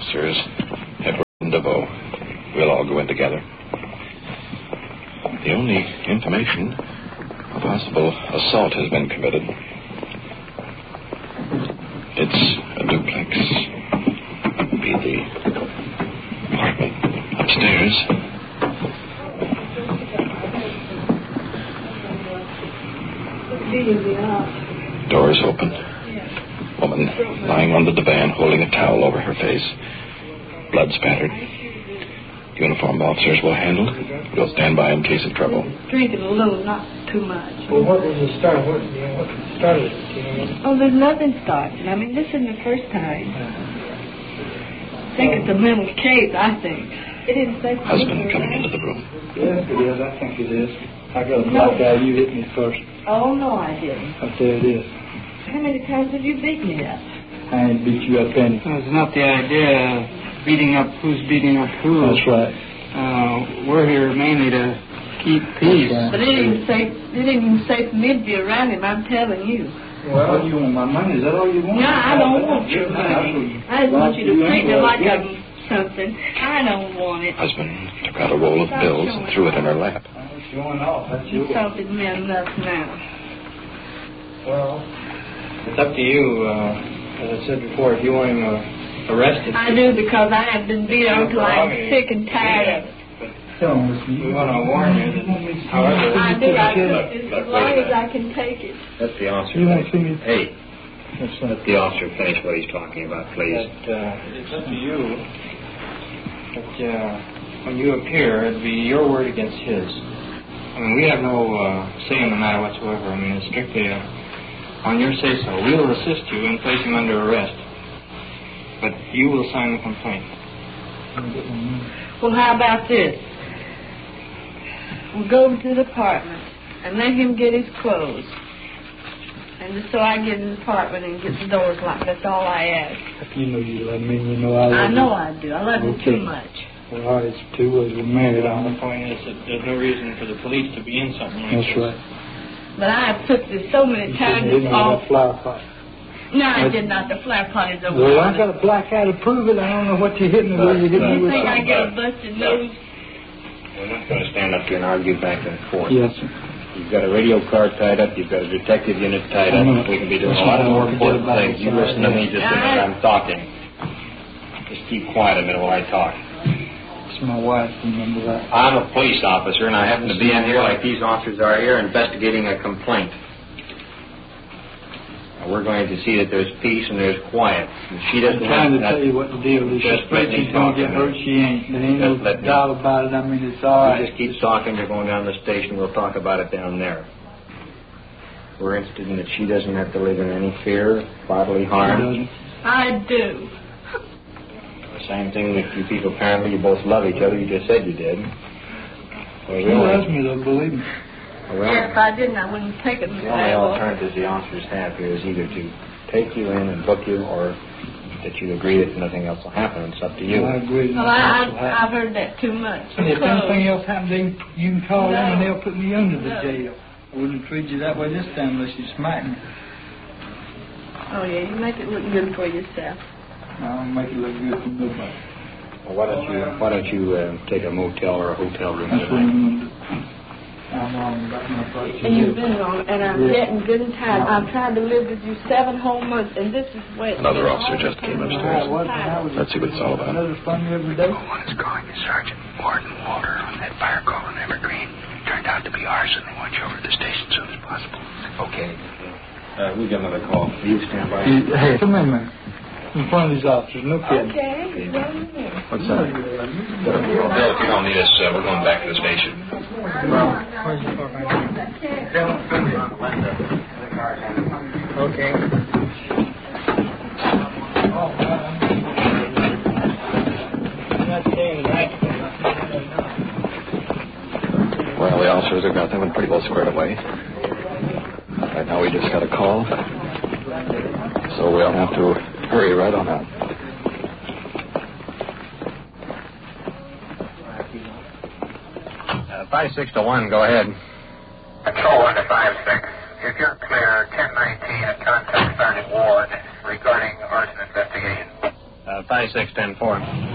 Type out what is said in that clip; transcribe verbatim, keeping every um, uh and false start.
officers, Edward and DeVoe. We'll all go in together. The only information, a possible assault has been committed. It's a duplex. It'd be the apartment upstairs. Doors open. Woman lying on the divan, holding a towel over her face. Blood spattered. Uniformed officers will handle it. We'll stand by in case of trouble. Drink it a little, not too much. Well, what was the start? What, you know, what started it? You know? Oh, there's nothing starting. I mean, this isn't the first time. I think it's a mental case, I think. It didn't say... Husband coming into the room. Yes, it is. I think it is. I got a black eye. You hit me first. Oh, no, I didn't. Up there it is. How many times have you beat me up? I ain't beat you up any. It's not the idea of beating up who's beating up who. That's right. Uh, we're here mainly to keep peace. Right. But it didn't say, it didn't even say for me to be around him, I'm telling you. Well, what do you want, my money? Is that all you want? No, I don't want your money. I just want you to treat me like I'm something. I don't want it. Husband took out a roll of bills and threw it in her lap. It's going off. That's You yours. salted me enough now. Well, it's up to you. Uh, as I said before, if you want him uh, arrested... I do, because I have been beat on until I'm sick and tired of it. Tell him, listen, We want to warn you that, however... I do, I do, Look, as look, long wait a as I can take it. Let the officer You want to finish. see me? Hey, That's right. let the officer finish what he's talking about, please. That, uh, it's up to you. But uh, when you appear, it'd be your word against his. I mean, we have no uh, say in the matter whatsoever. I mean, it's strictly uh, on your say-so. We'll assist you in placing him under arrest. But you will sign the complaint. Well, how about this? We'll go over to the apartment and let him get his clothes. And just so I get in the apartment and get the doors locked, that's all I ask. If you know you love me, you know I love I you. know I do. I love him Okay. too much. Well, all right, it's two ways. We're married on The it. point is that there's no reason for the police to be in something like That's this. right. But I have put this so many You times, shouldn't hit it's me with all... that flower pot. No, I did not. The flower pot is over. Well, I got a black eye to prove it. I don't know what you hit me with. You hit me You with think I something. get a busted nose? We're not going to stand up here and argue back and forth. Yes, sir. You've got a radio car tied up. You've got a detective unit tied I up. know. We can be doing That's a lot what I more want to important do about things. it. You listen to me just a minute. I'm talking. Just keep quiet a minute while I talk. It's my wife. Remember that. I'm a police officer, and I happen to be in here like these officers are here investigating a complaint. Now, we're going to see that there's peace and there's quiet. And she I'm doesn't trying to have tell you what the deal is. She's Just afraid let me she's going talk to get a hurt. minute. She ain't. There ain't no Just let me- doubt about it. I mean, it's all You right. just keep talking. You're going down the station. We'll talk about it down there. We're interested in that she doesn't have to live in any fear, bodily She harm. doesn't. I do. Same thing with you people. Apparently, you both love each other. You just said you did. Well, She the loves only, me, though, believe me. well, Yes, if I didn't, I wouldn't take it. the only alternative the officers have here is either to take you in and book you, or that you agree that nothing else will happen. It's up to you. I agree. Well, I, I, I've heard that too much. And if Clothes. anything else happens, they, you can call No. them and they'll put me under the No. jail. I wouldn't treat you that way this time unless you smack me. Oh, yeah, you make it look good for yourself. I'll make it look good for nobody. Well, why don't you Why don't you uh, take a motel or a hotel room That's what I'm tonight? going to do. I'm on about my first And you've been on, and I'm Yeah. getting good and tired. I've tried to live with you seven whole months, and this is wet. Another officer just came upstairs. Let's see what it's all about. Another fun every day. One is calling you Sergeant Morton Walter on that fire call in Evergreen. Turned out to be arson. They want you over to the station as soon as possible. Okay. Uh, we got another call. Will you stand by? Hey, hey, come in, man. In front of these officers, no kidding. Okay, well, yeah. What's that? Bill, if you don't need us, uh, we're going back to the station. Okay. Well, the officers have got them pretty well squared away. Right now we just got a call. So we'll have to hurry right on out. Uh, five six to one, go ahead. Control one to five six. If you're clear, ten nineteen and contact Sergeant Ward regarding arson investigation. Uh, five six ten four.